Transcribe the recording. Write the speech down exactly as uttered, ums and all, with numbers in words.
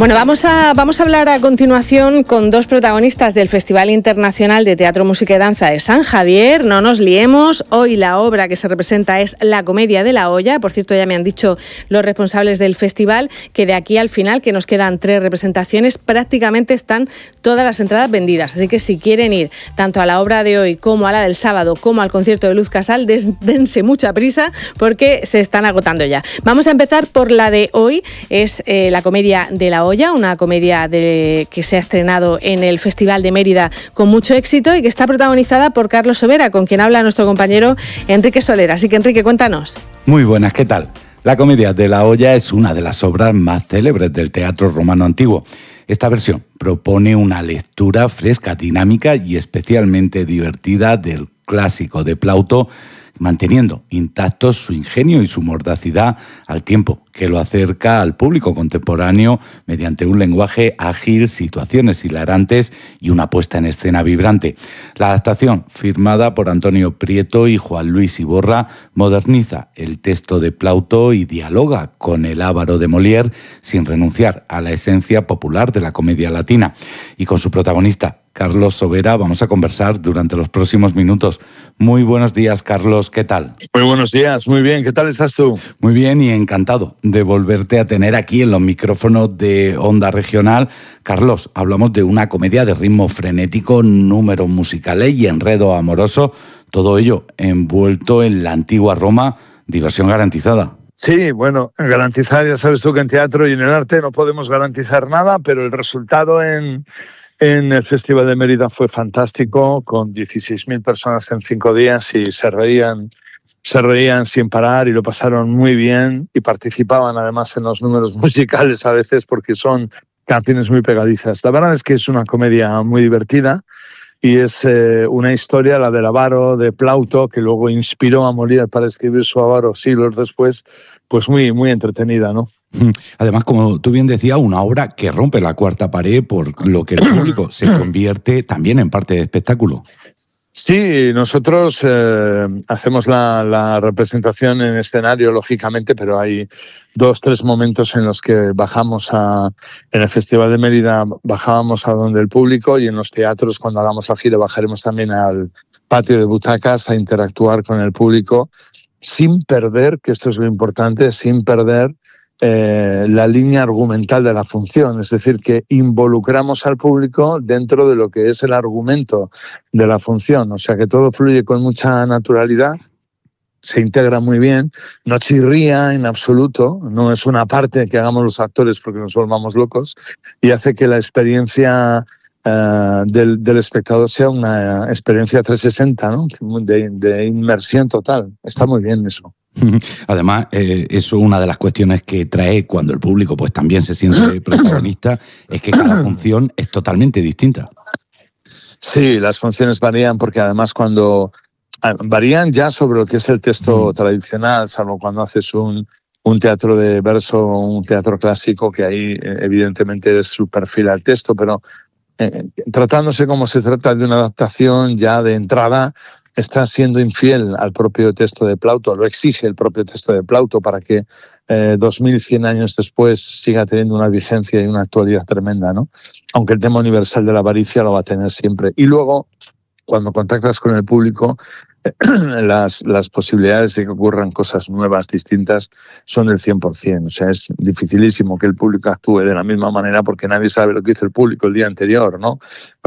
Bueno, vamos a, vamos a hablar a continuación con dos protagonistas del Festival Internacional de Teatro, Música y Danza de San Javier. No nos liemos, hoy la obra que se representa es La Comedia de la Olla. Por cierto, ya me han dicho los responsables del festival que de aquí al final, que nos quedan tres representaciones, prácticamente están todas las entradas vendidas. Así que si quieren ir tanto a la obra de hoy como a la del sábado, como al concierto de Luz Casal, des, dense mucha prisa porque se están agotando ya. Vamos a empezar por la de hoy, es eh, La Comedia de la Olla, una comedia de, que se ha estrenado en el Festival de Mérida con mucho éxito y que está protagonizada por Carlos Sobera, con quien habla nuestro compañero Enrique Soler. Así que, Enrique, cuéntanos. Muy buenas, ¿qué tal? La Comedia de la Olla es una de las obras más célebres del teatro romano antiguo. Esta versión propone una lectura fresca, dinámica y especialmente divertida del clásico de Plauto, manteniendo intactos su ingenio y su mordacidad al tiempo que lo acerca al público contemporáneo mediante un lenguaje ágil, situaciones hilarantes y una puesta en escena vibrante. La adaptación, firmada por Antonio Prieto y Juan Luis Iborra, moderniza el texto de Plauto y dialoga con el Ávaro de Molière sin renunciar a la esencia popular de la comedia latina. Y con su protagonista, Carlos Sobera, vamos a conversar durante los próximos minutos. Muy buenos días, Carlos, ¿qué tal? Muy buenos días, muy bien, ¿qué tal estás tú? Muy bien y encantado de volverte a tener aquí en los micrófonos de Onda Regional. Carlos, hablamos de una comedia de ritmo frenético, números musicales y enredo amoroso, todo ello envuelto en la antigua Roma, diversión garantizada. Sí, bueno, garantizar, ya sabes tú que en teatro y en el arte no podemos garantizar nada, pero el resultado en... En el Festival de Mérida fue fantástico, con dieciséis mil personas en cinco días y se reían, se reían sin parar y lo pasaron muy bien y participaban además en los números musicales a veces porque son canciones muy pegadizas. La verdad es que es una comedia muy divertida y es eh, una historia, la del Ávaro de Plauto, que luego inspiró a Molière para escribir su Ávaro siglos después, pues muy, muy entretenida, ¿no? Además, como tú bien decías, una obra que rompe la cuarta pared, por lo que el público se convierte también en parte de espectáculo. Sí, nosotros eh, hacemos la, la representación en escenario, lógicamente, pero hay dos, tres momentos en los que bajamos a... En el Festival de Mérida bajábamos a donde el público y en los teatros, cuando hagamos la gira, bajaremos también al patio de butacas a interactuar con el público sin perder, que esto es lo importante, sin perder Eh, la línea argumental de la función, es decir, que involucramos al público dentro de lo que es el argumento de la función, o sea que todo fluye con mucha naturalidad, se integra muy bien, no chirría en absoluto, no es una parte que hagamos los actores porque nos volvamos locos y hace que la experiencia Uh, del, del espectador sea una experiencia trescientos sesenta, ¿no? de, de inmersión total. Está muy bien eso. Además, eh, eso una de las cuestiones que trae cuando el público pues también se siente protagonista, es que cada función es totalmente distinta. Sí, las funciones varían porque además cuando varían ya sobre lo que es el texto mm. tradicional, salvo cuando haces un un teatro de verso, un teatro clásico, que ahí evidentemente es su perfil al texto, pero Eh, tratándose como se trata de una adaptación ya de entrada, está siendo infiel al propio texto de Plauto, lo exige el propio texto de Plauto para que eh, dos mil cien años después siga teniendo una vigencia y una actualidad tremenda, ¿no? Aunque el tema universal de la avaricia lo va a tener siempre. Y luego, cuando contactas con el público, las, las posibilidades de que ocurran cosas nuevas, distintas, son del cien por ciento. O sea, es dificilísimo que el público actúe de la misma manera porque nadie sabe lo que hizo el público el día anterior, ¿no?